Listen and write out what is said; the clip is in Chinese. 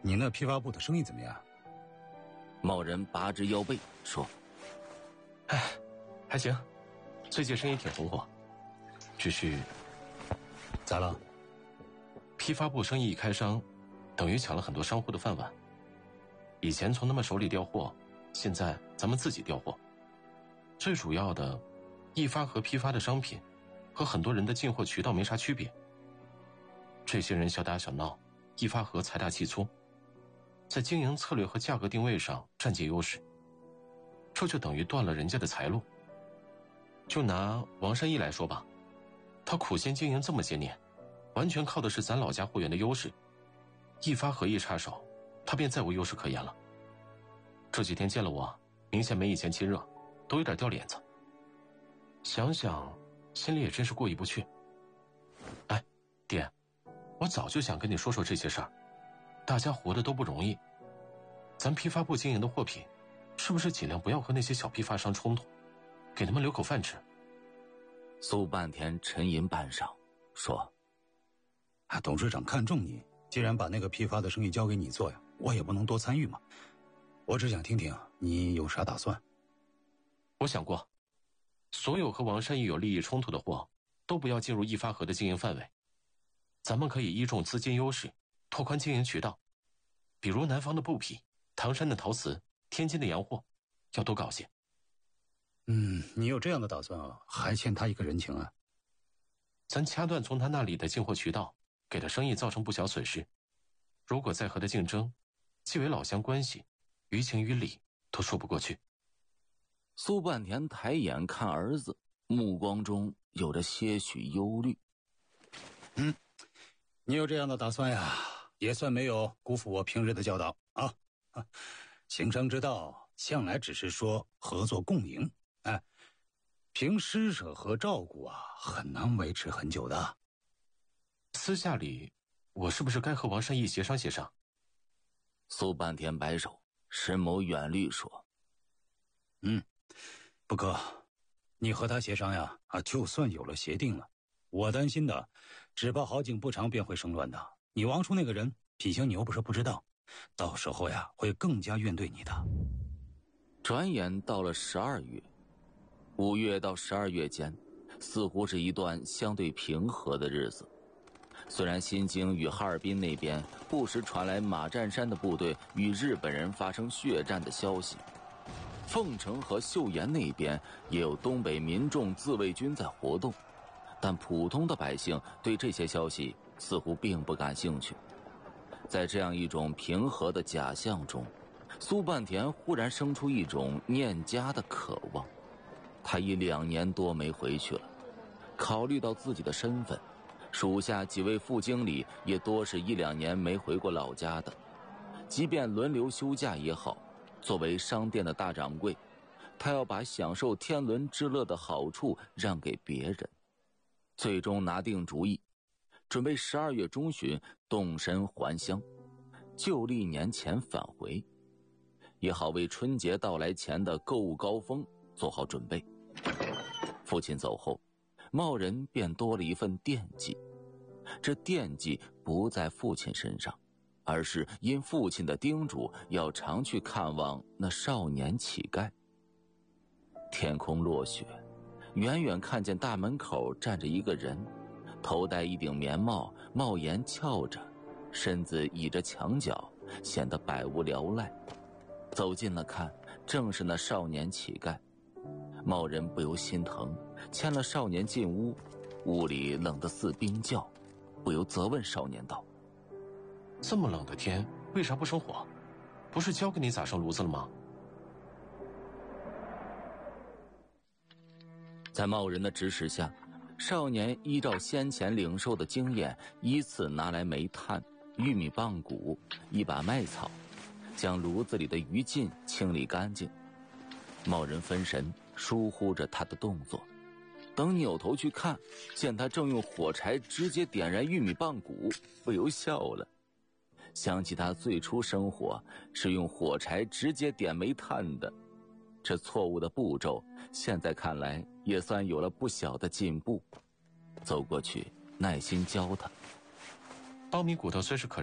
你那批发部的生意怎么样？ 茂人拔直腰背说：“ 哎，还行，最近生意挺红火，只是…… 咋了？ 批发部生意一开张，等于抢了很多商户的饭碗。以前从他们手里调货，现在咱们自己调货。最主要的，一发和批发的商品和很多人的进货渠道没啥区别。这些人小打小闹，一发和财大气粗，在经营策略和价格定位上占尽优势，这就等于断了人家的财路。就拿王善义来说吧，他苦心经营这么些年，完全靠的是咱老家货源的优势，一发和一插手，他便再无优势可言了。这几天见了我，明显没以前亲热，都有点掉脸子。想想心里也真是过意不去。哎，爹，我早就想跟你说说这些事儿，大家活得都不容易，咱批发部经营的货品是不是尽量不要和那些小批发商冲突，给他们留口饭吃？ 苏半天沉吟半晌说：“ 董事长看中你，既然把那个批发的生意交给你做呀，我也不能多参与嘛。我只想听听你有啥打算。” 我想过，所有和王善义有利益冲突的货都不要进入一发和的经营范围，咱们可以依重资金优势拓宽经营渠道，比如南方的布匹、唐山的陶瓷、天津的洋货，要多搞些。 你有这样的打算啊？还欠他一个人情啊？ 咱掐断从他那里的进货渠道，给他生意造成不小损失。如果再和他竞争，既为老乡关系，于情于理都说不过去。 苏半田抬眼看儿子，目光中有着些许忧虑。 你有这样的打算呀，也算没有辜负我平日的教导啊。经商之道向来只是说合作共赢，凭施舍和照顾啊，很难维持很久的。 私下里，我是不是该和王善义协商协商？ 苏半田摆手，深谋远虑说：“ 不哥，你和他协商呀，就算有了协定了，我担心的，只怕好景不长便会生乱的。你王叔那个人品行，你又不是不知道，到时候呀，会更加怨对你的。” 转眼到了12月，5月到12月间，似乎是一段相对平和的日子。虽然新京与哈尔滨那边不时传来马占山的部队与日本人发生血战的消息，凤城和岫岩那边也有东北民众自卫军在活动，但普通的百姓对这些消息似乎并不感兴趣。在这样一种平和的假象中，苏半田忽然生出一种念家的渴望。他已2年多没回去了，考虑到自己的身份，属下几位副经理也多是1-2年没回过老家的。即便轮流休假也好，作为商店的大掌柜，他要把享受天伦之乐的好处让给别人。最终拿定主意，准备12月中旬动身还乡，旧历年前返回，也好为春节到来前的购物高峰做好准备。父亲走后，茂人便多了一份惦记。这惦记不在父亲身上，而是因父亲的叮嘱要常去看望那少年乞丐。天空落雪，远远看见大门口站着一个人，头戴一顶棉帽，帽檐翘着，身子倚着墙角，显得百无聊赖。走近了看，正是那少年乞丐。茂人不由心疼，牵了少年进屋，屋里冷得似冰窖，不由责问少年道：“ 这么冷的天，为啥不生火？不是教给你咋生炉子了吗？” 在茂人的指使下，少年依照先前领受的经验，依次拿来煤炭、玉米棒骨、一把麦草，将炉子里的余烬清理干净。茂人分神，疏忽着他的动作，等扭头去看，见他正用火柴直接点燃玉米棒骨，不由笑了。想起他最初生火是用火柴直接点煤炭的，这错误的步骤现在看来也算有了不小的进步。走过去耐心教他， 苞米骨头虽是可